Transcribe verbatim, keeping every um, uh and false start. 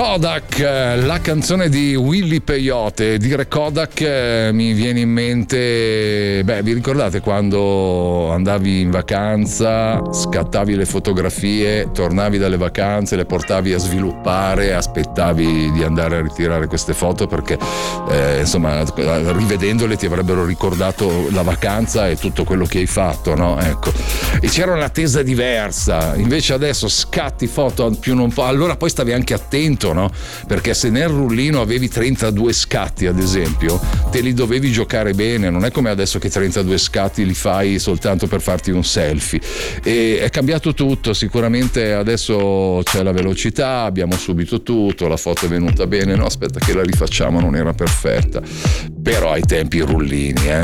Kodak, la canzone di Willy Peyote. Dire Kodak mi viene in mente, beh, vi ricordate quando andavi in vacanza, scattavi le fotografie, tornavi dalle vacanze, le portavi a sviluppare, aspettavi di andare a ritirare queste foto perché eh, insomma rivedendole ti avrebbero ricordato la vacanza e tutto quello che hai fatto, no? Ecco. E c'era un'attesa diversa, invece adesso scatti foto più non po', allora poi stavi anche attento, no? Perché se nel rullino avevi trentadue scatti, ad esempio, te li dovevi giocare bene, non è come adesso che trentadue scatti li fai soltanto per farti un selfie. E è cambiato tutto, sicuramente adesso c'è la velocità, abbiamo subito tutto, la foto è venuta bene, no aspetta che la rifacciamo, non era perfetta, però ai tempi i rullini, eh